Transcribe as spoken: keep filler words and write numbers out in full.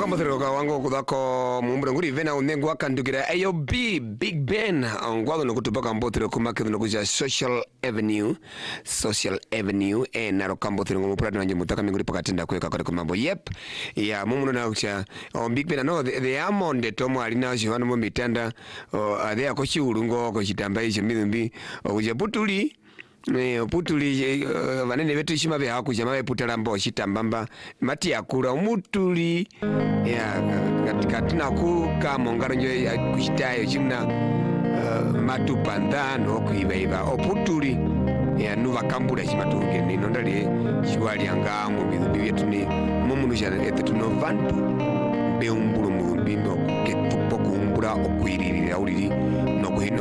kambotero ka wango kudako mumbure nguri vena unengo akandukira A O B Big Ben ngwalo nokutupa kambotero kumakiro nokuja Social Avenue Social Avenue e naro kambotero ngomupurati wanje mutaka minguri pakatenda kweka kare kumambo yep ya mumuno na kucha o Big Ben no the, the amonde tomo alina jihano mo mitanda ade akochi urungo ko chitamba iche mizumbi kuja putuli ne putuli vanene vetu ishima vya haku jama putala mbo chitambamba mati yakura umutuli ya katika tina ku kama ngaro njo kuchitayo chimna uh, matupandano kuibaiba oputuli ya nuva kambula chimatuke ni nondale chiwali anga mu bizubi vyetu ni mumunu jana etetu no vantu be umbulu mu bimbo ke tupoku umbura okuiririra ulili no kuhino